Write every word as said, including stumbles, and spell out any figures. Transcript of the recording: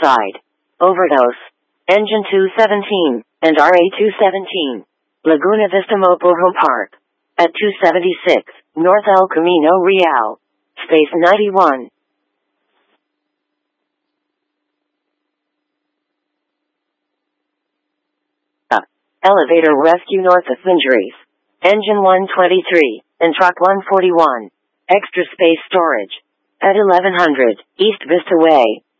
homicide. Overdose. Engine two seventeen, and R A two seventeen. Laguna Vista Mobile Home Park. At two seventy-six, North El Camino Real. Space ninety-one. Uh, elevator rescue north of injuries. Engine one twenty-three, and truck one forty-one. Extra space storage. At eleven hundred, East Vista Way.